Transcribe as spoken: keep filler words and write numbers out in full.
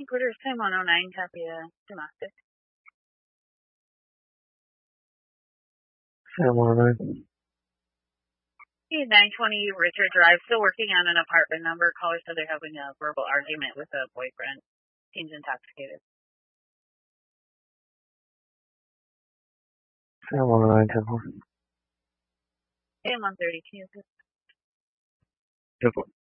Quarters time one oh nine, copy uh, domestic. Sam one oh nine. Hey, nine twenty Richard Drive, still working on an apartment number. Caller said they're having a verbal argument with a boyfriend. Seems intoxicated. Sam one oh nine, ten four. Hey, one thirty, can you ten four.